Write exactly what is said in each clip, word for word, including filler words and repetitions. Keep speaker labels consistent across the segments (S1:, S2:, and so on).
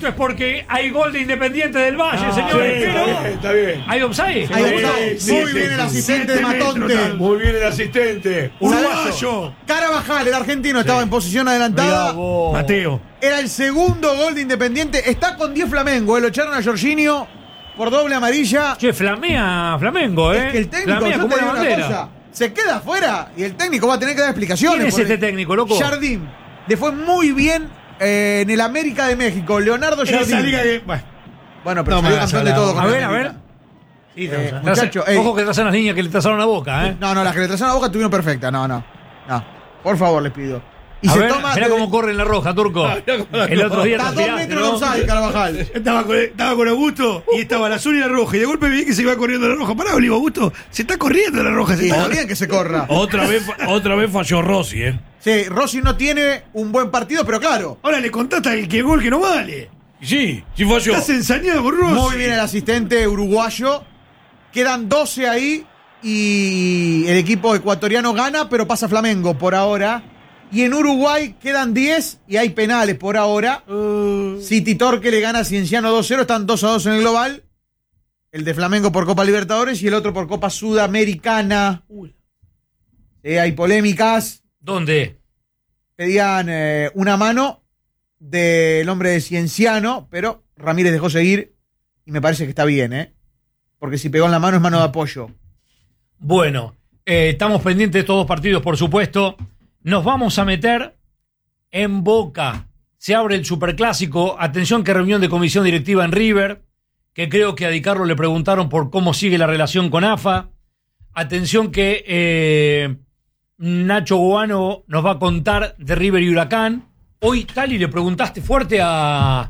S1: esto es porque hay gol de Independiente del Valle, ah, señores.
S2: Sí, está bien, está bien.
S1: ¿Hay offside?
S3: Hay offside.
S2: Sí,
S3: Muy
S2: sí,
S3: bien
S2: sí,
S3: el
S2: sí,
S3: asistente
S2: siete
S3: de Matonte.
S2: metros, muy bien el asistente. Uruguayo.
S3: Carabajal, el argentino, estaba en posición adelantada.
S1: Mateo.
S3: Era el segundo gol de Independiente. Está con diez Flamengo, eh, lo echaron a Jorginho por doble amarilla.
S1: Che, flamea Flamengo, ¿eh?
S3: Es que el técnico,
S1: flamea
S3: yo
S1: como
S3: te
S1: una
S3: digo una
S1: bandera.
S3: cosa, se queda afuera y el técnico va a tener que dar explicaciones.
S1: ¿Quién es este técnico, loco?
S3: Jardín. Le fue muy bien eh, en el América de México. Leonardo
S2: En esa
S3: Jardín.
S2: liga que, bueno,
S3: Bueno, pero
S2: No
S3: salió
S2: me vas a
S3: campeón de
S2: hablar.
S3: todo. con
S1: A
S3: el
S1: ver, a ver.
S3: América.
S1: Sí,
S3: Eh,
S1: traza-
S3: muchacho, ey.
S1: Ojo que trazan las líneas que le trazaron la boca, ¿eh?
S3: No, no, las que le trazaron a Boca estuvieron perfectas. No, no. No. Por favor, les pido. Y
S1: a
S3: se
S1: ver,
S3: toma.
S1: mirá
S3: de-
S1: cómo corre en la roja, Turco.
S2: Ah, mirá cómo la
S1: El otro día
S3: Está a dos
S1: transpiraste,
S3: metros de
S1: ¿no?
S3: offside, Carvajal.
S2: estaba con, estaba con Augusto y estaba la azul y la roja. Y de golpe vi que se iba corriendo la roja. Pará, le digo, Augusto, se está corriendo la roja. Se
S3: Sí,
S2: está
S3: está bien que se corra.
S4: Otra vez, otra vez falló Rossi, ¿eh?
S3: Sí, Rossi no tiene un buen partido, pero claro.
S2: Ahora le contaste al que gol que no vale.
S4: Sí, sí falló.
S2: Estás ensañado con Rossi.
S3: Muy bien el asistente uruguayo. Quedan doce ahí y el equipo ecuatoriano gana, pero pasa Flamengo por ahora. Y en Uruguay quedan diez y hay penales por ahora.
S2: Uh,
S3: City Torque le gana a Cienciano dos cero, están dos a dos en el global. El de Flamengo por Copa Libertadores y el otro por Copa Sudamericana. Eh, hay polémicas.
S1: ¿Dónde?
S3: Pedían eh, una mano del hombre de Cienciano, pero Ramírez dejó seguir y me parece que está bien, ¿eh? Porque si pegó en la mano es mano de apoyo.
S1: Bueno, eh, estamos pendientes de estos dos partidos, por supuesto. Nos vamos a meter en Boca. Se abre el superclásico. Atención que reunión de comisión directiva en River, que creo que a Di Carlo le preguntaron por cómo sigue la relación con A F A. Atención que eh, Nacho Guano nos va a contar de River y Huracán. Hoy, Tali, le preguntaste fuerte a...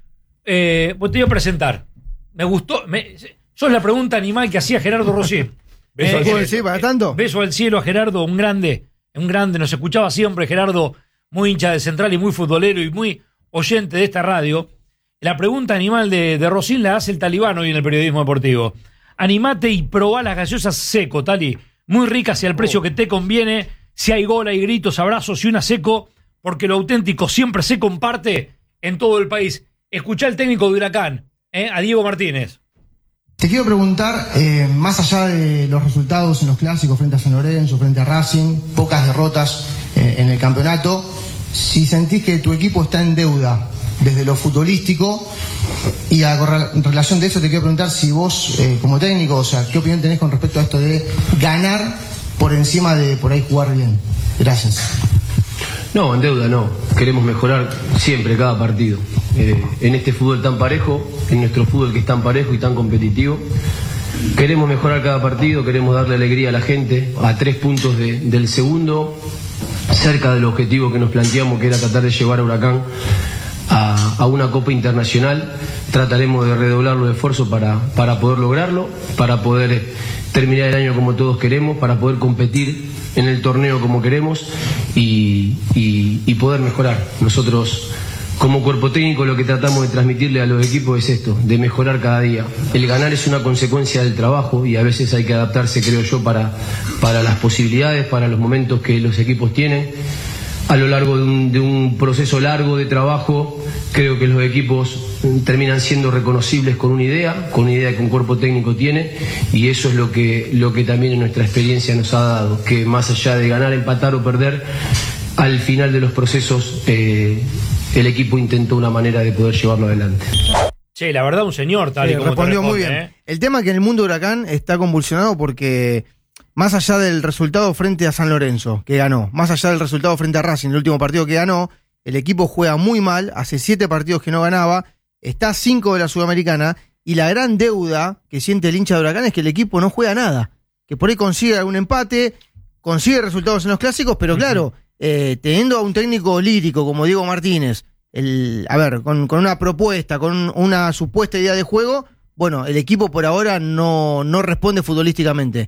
S1: Eh, pues te voy a presentar. Me gustó... Me, sos la pregunta animal que hacía Gerardo Rossi.
S4: Beso al cielo.
S3: Sí, para tanto.
S1: Beso al cielo a Gerardo, un grande, un grande, nos escuchaba siempre Gerardo, muy hincha de Central y muy futbolero y muy oyente de esta radio. La pregunta animal de, de Rosín la hace el Talibán hoy en el periodismo deportivo. Animate y probá las gaseosas seco, Tali. Muy ricas y al precio que te conviene. Si hay gol, hay gritos, abrazos y una seco, porque lo auténtico siempre se comparte en todo el país. Escuchá al técnico de Huracán, ¿eh? A Diego Martínez.
S5: Te quiero preguntar, eh, más allá de los resultados en los clásicos frente a San Lorenzo, frente a Racing, pocas derrotas eh, en el campeonato, si sentís que tu equipo está en deuda desde lo futbolístico, y a corre- en relación de eso te quiero preguntar si vos, eh, como técnico, o sea, ¿qué opinión tenés con respecto a esto de ganar por encima de por ahí jugar bien? Gracias.
S6: No, en deuda no. Queremos mejorar siempre cada partido. Eh, en este fútbol tan parejo, en nuestro fútbol que es tan parejo y tan competitivo, queremos mejorar cada partido, queremos darle alegría a la gente, a tres puntos de- del segundo, cerca del objetivo que nos planteamos, que era tratar de llevar a Huracán a, a una Copa Internacional. Trataremos de redoblar los esfuerzos para, para poder lograrlo, para poder eh, terminar el año como todos queremos, para poder competir en el torneo como queremos y, y, y poder mejorar. Nosotros, como cuerpo técnico, lo que tratamos de transmitirle a los equipos es esto, de mejorar cada día. El ganar es una consecuencia del trabajo y a veces hay que adaptarse, creo yo, para, para las posibilidades, para los momentos que los equipos tienen. A lo largo de un, de un proceso largo de trabajo, creo que los equipos terminan siendo reconocibles con una idea, con una idea que un cuerpo técnico tiene, y eso es lo que, lo que también en nuestra experiencia nos ha dado, que más allá de ganar, empatar o perder, al final de los procesos eh, el equipo intentó una manera de poder llevarlo adelante.
S1: Che, la verdad, un señor, Tali,
S7: Sí,
S1: como te
S7: respondió muy
S1: responde,
S7: bien.
S1: ¿eh?
S7: El tema es que en el mundo de Huracán está convulsionado porque, más allá del resultado frente a San Lorenzo, que ganó, más allá del resultado frente a Racing, el último partido que ganó, el equipo juega muy mal, hace siete partidos que no ganaba, está a cinco de la Sudamericana, y la gran deuda que siente el hincha de Huracán es que el equipo no juega nada, que por ahí consigue algún empate, consigue resultados en los clásicos, pero claro, eh, teniendo a un técnico lírico como Diego Martínez, el, a ver, con, con una propuesta, con una supuesta idea de juego, bueno, el equipo por ahora no, no responde futbolísticamente.